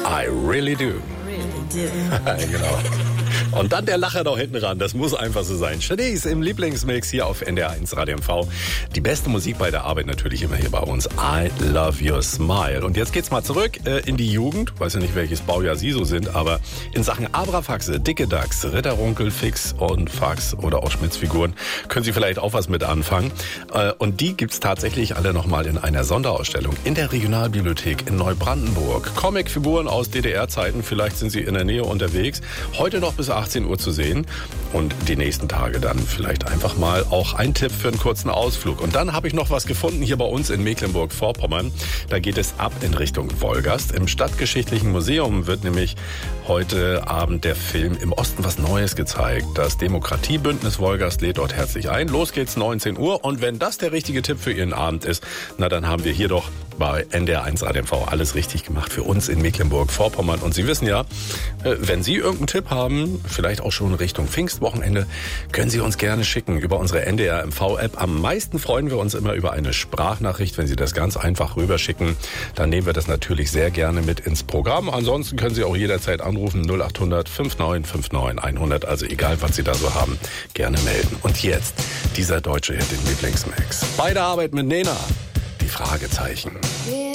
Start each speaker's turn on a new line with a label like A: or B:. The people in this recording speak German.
A: I really do. Genau. Und dann der Lacher noch hinten ran, das muss einfach so sein. Shanice im Lieblingsmix hier auf NDR1 Radio MV. Die beste Musik bei der Arbeit natürlich immer hier bei uns. I love your smile. Und jetzt geht's mal zurück in die Jugend. Weiß ja nicht, welches Baujahr Sie so sind, aber in Sachen Abrafaxe, Dicke Dachs, Ritterrunkel, Fix und Fax oder auch Schmitz-Figuren können Sie vielleicht auch was mit anfangen. Und die gibt's tatsächlich alle nochmal in einer Sonderausstellung in der Regionalbibliothek in Neubrandenburg. Comicfiguren aus DDR-Zeiten, vielleicht sind Sie in der Nähe unterwegs. Heute noch bis 18 Uhr zu sehen und die nächsten Tage dann vielleicht einfach mal auch ein Tipp für einen kurzen Ausflug. Und dann habe ich noch was gefunden hier bei uns in Mecklenburg-Vorpommern. Da geht es ab in Richtung Wolgast. Im Stadtgeschichtlichen Museum wird nämlich heute Abend der Film Im Osten was Neues gezeigt. Das Demokratiebündnis Wolgast lädt dort herzlich ein. Los geht's 19 Uhr. Und wenn das der richtige Tipp für Ihren Abend ist, na dann haben wir hier doch bei NDR1 Radio MV alles richtig gemacht für uns in Mecklenburg-Vorpommern. Und Sie wissen ja, wenn Sie irgendeinen Tipp haben, vielleicht auch schon Richtung Pfingstwochenende, können Sie uns gerne schicken über unsere NDR MV-App. Am meisten freuen wir uns immer über eine Sprachnachricht. Wenn Sie das ganz einfach rüberschicken, dann nehmen wir das natürlich sehr gerne mit ins Programm. Ansonsten können Sie auch jederzeit anrufen 0800 5959 100. Also egal, was Sie da so haben, gerne melden. Und jetzt dieser deutsche Hit in Lieblingsmix. Bei der Arbeit mit Nena. Die Fragezeichen.
B: Wir